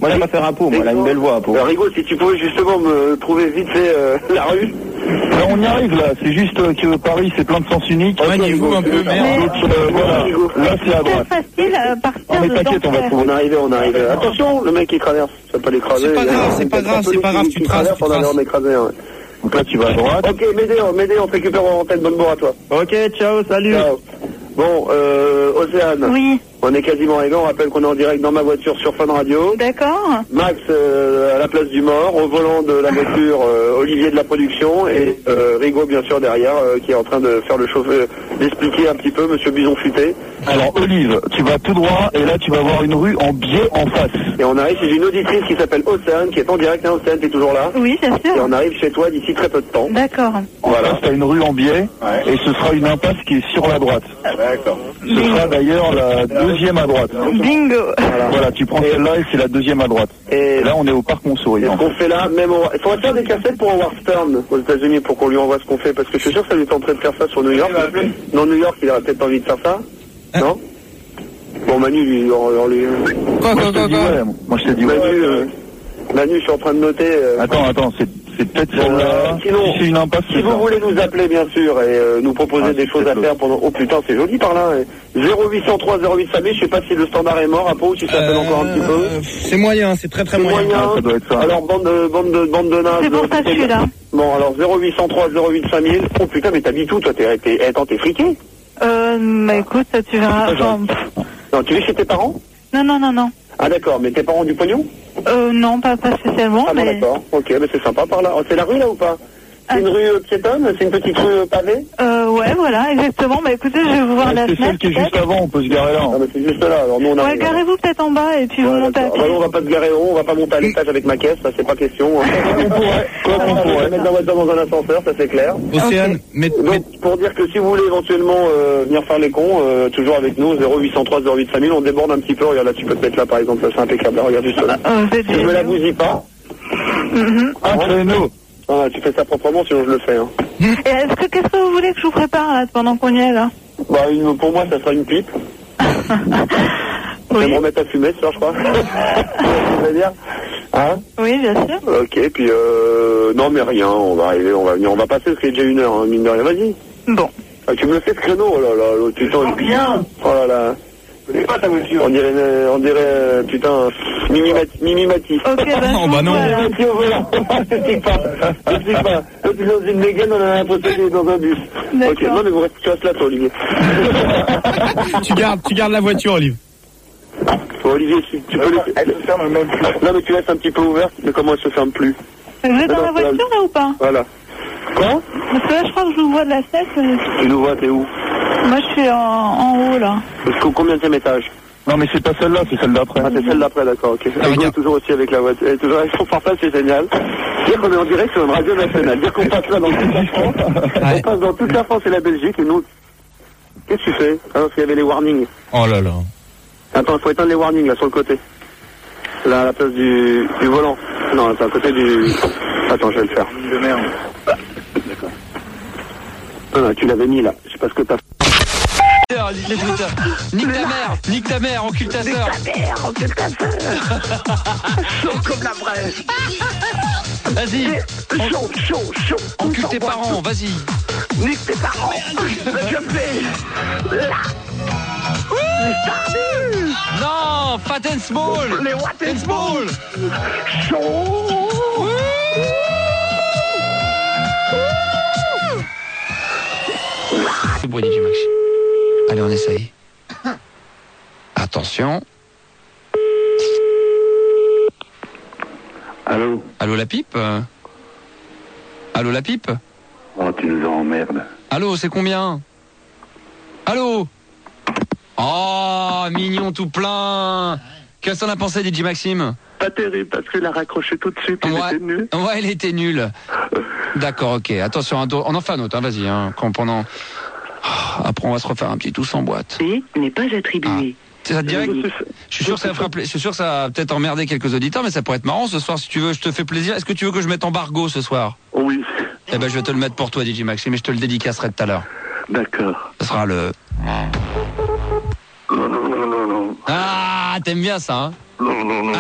Moi, je préfère Apo, moi, elle a une belle voix, Apo. Rigo, si tu pouvais justement me trouver vite fait la rue. Alors, on y arrive là, c'est juste que Paris c'est plein de sens uniques. Maniez-vous un peu, merde. Donc, voilà, là c'est à droite. C'est facile à partir Non mais de t'inquiète, on va trouver. On arrive. Attention, le mec qui traverse, ça peut l'écraser. C'est pas grave, tu traces. On a l'air d'écraser, ouais. Donc là tu vas à droite. Ok, Médée, on te récupère en antenne, bonne bord à toi. Ok, ciao, salut. Ciao. Bon, Océane. Oui. On est quasiment arrivé, on rappelle qu'on est en direct dans ma voiture sur Fun Radio. D'accord. Max à la place du mort, au volant de la voiture, Olivier de la production et Rigo bien sûr derrière qui est en train de faire le chauffeur, d'expliquer un petit peu Monsieur Bison Futé. Alors Olive, tu vas tout droit et là tu vas voir une rue en biais en face. Et on arrive chez une auditrice qui s'appelle Océane, qui est en direct, hein, Océane, t'es toujours là? Oui, bien Et sûr. on arrive chez toi d'ici très peu de temps. D'accord. Voilà, tu as une rue en biais et ce sera une impasse qui est sur la droite. D'accord. Ce sera d'ailleurs la deuxième à droite. Bingo. Voilà, tu prends celle-là et c'est la deuxième à droite. Et là on est au parc Montsouris. Et ce qu'on fait là, même il faudrait faire des cassettes pour Howard Stern aux États-Unis pour qu'on lui envoie ce qu'on fait, parce que je suis sûr que ça lui tenterait de faire ça sur New York. Non, New York, il aurait peut-être envie de faire ça. Non? Bon, Manu, lui, Quoi Moi je t'ai dit ouais. Manu, je suis en train de noter. Attends, c'est peut-être celle-là. Sinon, Si c'est une impasse, si vous voulez nous appeler, bien sûr, et nous proposer des choses à faire pendant... Oh putain, c'est joli par là. 0803 08 5000, je sais pas si le standard est mort, Apo, ou si ça s'appelle encore un petit peu. C'est moyen, c'est très moyen. ça doit être ça. Alors, bande de nazes. C'est pour ça celui-là. Bon, alors 0803 08 5000. Oh putain, mais t'habites où, toi? T'es friqué? Bah écoute, tu verras. Enfin, Non, tu vis chez tes parents? non. Ah d'accord, mais tes parents ont du pognon? Non, pas spécialement, Ah bon, mais... d'accord, ok, mais c'est sympa par là. Oh, c'est la rue là ou pas? C'est une rue piétonne? C'est une petite rue pavée? Ouais, voilà, exactement. Bah écoutez, je vais vous voir la C'est celle fenêtre. qui est juste avant, on peut se garer là. Ah mais c'est juste là, alors nous on Ouais, arrive. garez-vous peut-être en bas et puis vous montez à Ah pied. bah non, on va pas se garer on va pas monter à l'étage avec ma caisse, ça c'est pas question. On pourrait mettre la voiture dans un ascenseur, ça c'est clair. Océane, mais Donc pour dire que si vous voulez éventuellement venir faire les cons, toujours avec nous, 0803 08 5000, on déborde un petit peu, regarde là tu peux te mettre là par exemple, ça c'est impeccable, là, regarde juste là. Si je me la bousille pas. Ah, c'est nous. Ah, tu fais ça proprement, sinon je le fais. Hein. Et qu'est-ce que vous voulez que je vous prépare là pendant qu'on y est là? Bah pour moi ça sera une pipe. Je vais me remettre à fumer ce soir je crois. Tu veux dire hein? Oui, bien sûr. Ok, puis non mais rien, on va arriver, on va venir, on va passer parce qu'il est déjà 1 heure, hein, mine de rien, vas-y. Bon. Ah, tu me le fais ce créneau, oh là là, putain. Rien. Oh là là. Je connais pas ta voiture. On dirait putain, Mimi Mati. Ok, non, bah non. Voilà. Mimi au volant. T'expliques pas. Là, tu es dans une Mégane, on a l'impression qu'il est dans un bus. D'accord. Ok, non mais tu restes là toi, Olivier. tu gardes la voiture, Olive. Olivier, si tu peux laisser... Elle se ferme même plus. Non mais tu laisses un petit peu ouverte, mais comment elle se ferme plus? Vous êtes dans la voiture là ou pas? Voilà. Quoi? Parce que là, je crois que je vous vois de la tête. Tu nous vois, t'es où? Moi, je suis en haut là. Parce que combien de étage? Non mais c'est pas celle-là, c'est celle d'après. Ah c'est celle d'après, d'accord, ok. Elle est toujours aussi avec la voiture. Elle est toujours avec son portable, c'est génial. Dire qu'on est en direct sur une radio nationale. Dire qu'on passe là dans toute la France. On passe dans toute la France et la Belgique et nous... Qu'est-ce que tu fais? Ah non, parce qu'il y avait les warnings. Oh là là. Attends, il faut éteindre les warnings là sur le côté. Là à la place du volant. Non, c'est à côté du... Attends, je vais le faire. De merde. D'accord. Ah, tu l'avais mis là. Je sais pas ce que t'as fait. Nique ta mère, encule ta sœur. Chaud comme la braise. Vas-y. Chaud. Encule tes parents, vas-y. Nique tes parents. Je fais. Là. Non, fat and small. Les what and small. Chaud. Le bruit du Maxi. Allez, on essaye. Attention. Allô? Allô, la pipe? Allô, la pipe? Oh, tu nous emmerdes. Allô, c'est combien? Allô? Oh, mignon tout plein. Qu'est-ce qu'on a pensé, DJ Maxime? Pas terrible, parce qu'il a raccroché tout de suite, il était nul. Ouais, il était nul. D'accord, ok. Attention, on en fait un autre, hein, vas-y. Hein, pendant... Après, on va se refaire un petit tous en boîte. N'est pas attribué. Ça te dirait que... Je suis sûr que ça va peut-être emmerder quelques auditeurs, mais ça pourrait être marrant ce soir. Si tu veux, je te fais plaisir. Est-ce que tu veux que je mette embargo ce soir? Oui. Eh ben, je vais te le mettre pour toi, DJ Maxime, mais je te le dédicacerai tout à l'heure. D'accord. Ce sera le... Non. Ah, t'aimes bien ça, hein? Non.